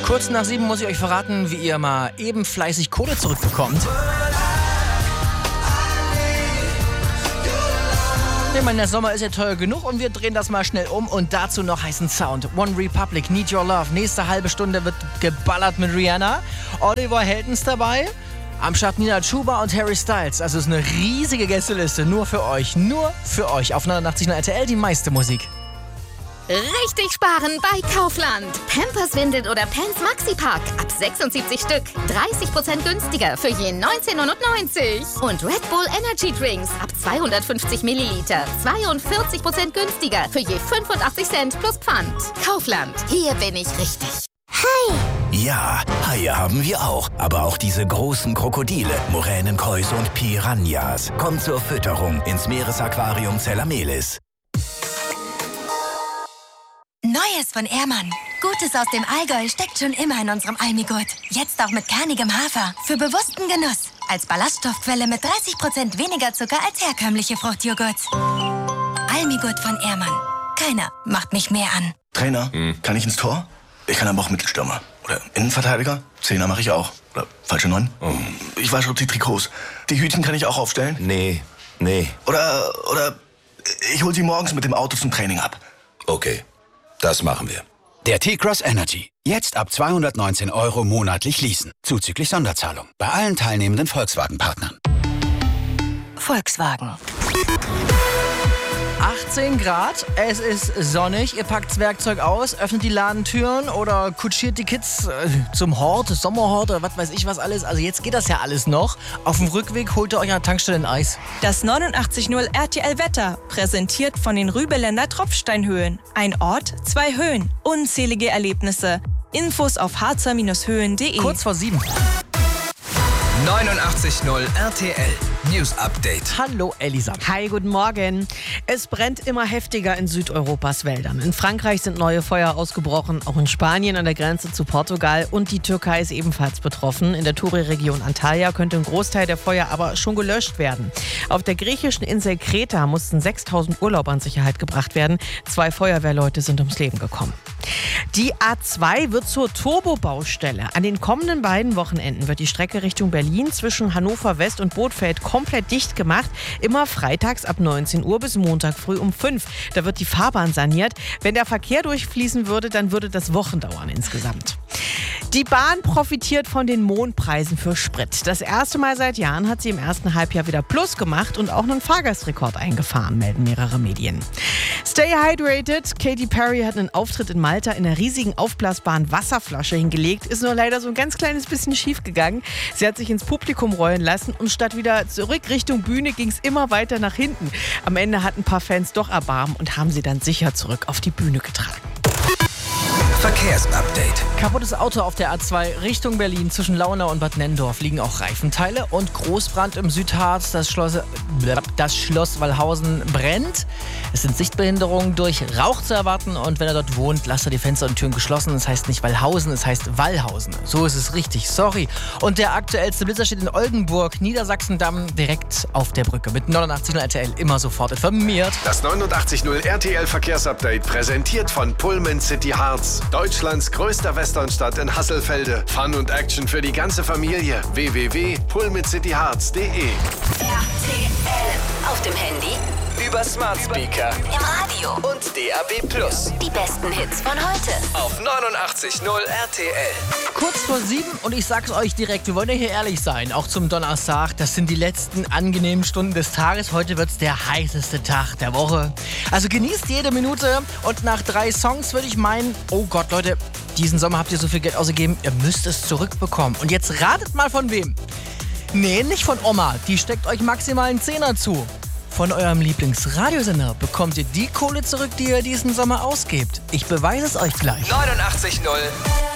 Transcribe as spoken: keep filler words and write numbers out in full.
Kurz nach sieben muss ich euch verraten, wie ihr mal eben fleißig Kohle zurückbekommt. Ich meine, der Sommer ist ja teuer genug und wir drehen das mal schnell um und dazu noch heißen Sound. One Republic, Need Your Love. Nächste halbe Stunde wird geballert mit Rihanna. Oliver Heldens dabei. Am Start Nina Chuba und Harry Styles. Also es ist eine riesige Gästeliste, nur für euch. Nur für euch. Auf neunundachtzig Komma null R T L die meiste Musik. Richtig sparen bei Kaufland. Pampers, Windeln oder Pants Maxi-Pack. Ab sechsundsiebzig Stück. dreißig Prozent günstiger für je neunzehn neunundneunzig. Und Red Bull Energy Drinks. Ab zweihundertfünfzig Milliliter. zweiundvierzig Prozent günstiger für je fünfundachtzig Cent plus Pfand. Kaufland. Hier bin ich richtig. Hi! Ja, Haie haben wir auch. Aber auch diese großen Krokodile, Moränenkäuse und Piranhas. Kommt zur Fütterung ins Meeresaquarium Zellamelis. Neues von Ehrmann. Gutes aus dem Allgäu steckt schon immer in unserem Almigurt. Jetzt auch mit kernigem Hafer. Für bewussten Genuss. Als Ballaststoffquelle mit dreißig Prozent weniger Zucker als herkömmliche Fruchtjoghurts. Almigurt von Ehrmann. Keiner macht mich mehr an. Trainer, hm. kann ich ins Tor? Ich kann aber auch Mittelstürmer. Oder Innenverteidiger. Zehner mache ich auch. Oder falsche Neun. Oh. Ich wasche auch die Trikots. Die Hütchen kann ich auch aufstellen. Nee, nee. Oder, oder ich hol sie morgens mit dem Auto zum Training ab. Okay. Das machen wir. Der T-Cross Energy. Jetzt ab zweihundertneunzehn Euro monatlich leasen. Zuzüglich Sonderzahlung. Bei allen teilnehmenden Volkswagen-Partnern. Volkswagen. achtzehn Grad, es ist sonnig, ihr packt das Werkzeug aus, öffnet die Ladentüren oder kutschiert die Kids äh, zum Hort, Sommerhort oder was weiß ich was alles. Also jetzt geht das ja alles noch. Auf dem Rückweg holt ihr euch an der Tankstelle ein Eis. Das neunundachtzig Komma null R T L Wetter, präsentiert von den Rübeländer Tropfsteinhöhen. Ein Ort, zwei Höhen, unzählige Erlebnisse. Infos auf harzer Höhen punkt de. Kurz vor sieben. neunundachtzig Komma null R T L News Update. Hallo Elisa. Hi, guten Morgen. Es brennt immer heftiger in Südeuropas Wäldern. In Frankreich sind neue Feuer ausgebrochen, auch in Spanien an der Grenze zu Portugal und die Türkei ist ebenfalls betroffen. In der Touri-Region Antalya könnte ein Großteil der Feuer aber schon gelöscht werden. Auf der griechischen Insel Kreta mussten sechstausend Urlauber in Sicherheit gebracht werden. Zwei Feuerwehrleute sind ums Leben gekommen. Die A zwei wird zur Turbobaustelle. An den kommenden beiden Wochenenden wird die Strecke Richtung Berlin zwischen Hannover West und Bothfeld komplett dicht gemacht. Immer freitags ab neunzehn Uhr bis Montag früh um fünf. Da wird die Fahrbahn saniert. Wenn der Verkehr durchfließen würde, dann würde das Wochen dauern insgesamt. Die Bahn profitiert von den Mondpreisen für Sprit. Das erste Mal seit Jahren hat sie im ersten Halbjahr wieder Plus gemacht und auch einen Fahrgastrekord eingefahren, melden mehrere Medien. Stay hydrated. Katy Perry hat einen Auftritt in Malta in einer riesigen aufblasbaren Wasserflasche hingelegt. Ist nur leider so ein ganz kleines bisschen schief gegangen. Sie hat sich ins Publikum rollen lassen und statt wieder zurück Richtung Bühne ging es immer weiter nach hinten. Am Ende hatten ein paar Fans doch Erbarmen und haben sie dann sicher zurück auf die Bühne getragen. Verkehrsupdate. Kaputtes Auto auf der A zwei Richtung Berlin. Zwischen Launau und Bad Nennendorf liegen auch Reifenteile. Und Großbrand im Südharz. Das Schloss, das Schloss Wallhausen brennt. Es sind Sichtbehinderungen durch Rauch zu erwarten. Und wenn er dort wohnt, lasst er die Fenster und Türen geschlossen. Das heißt nicht Wallhausen, es heißt Wallhausen. So ist es richtig, sorry. Und der aktuellste Blitzer steht in Oldenburg, Niedersachsendamm, direkt auf der Brücke. Mit neunundachtzig Komma null R T L immer sofort informiert. Das neunundachtzig Komma null R T L Verkehrsupdate präsentiert von Pullman City Harz. Deutschlands größter Westernstadt in Hasselfelde. Fun und Action für die ganze Familie. w w w punkt pullman city harz punkt de. R T L. Auf dem Handy, Über Smart Speaker, im Radio und D A B Plus. Die besten Hits von heute. Auf neunundachtzig Komma null R T L. Kurz vor sieben und ich sag's euch direkt, wir wollen ja hier ehrlich sein, auch zum Donnerstag. Das sind die letzten angenehmen Stunden des Tages. Heute wird's der heißeste Tag der Woche. Also genießt jede Minute und nach drei Songs würde ich meinen, oh Gott Leute, diesen Sommer habt ihr so viel Geld ausgegeben, ihr müsst es zurückbekommen. Und jetzt ratet mal von wem. Nee, nicht von Oma, die steckt euch maximal einen Zehner zu. Von eurem Lieblingsradiosender bekommt ihr die Kohle zurück, die ihr diesen Sommer ausgebt. Ich beweise es euch gleich. neunundachtzig Komma null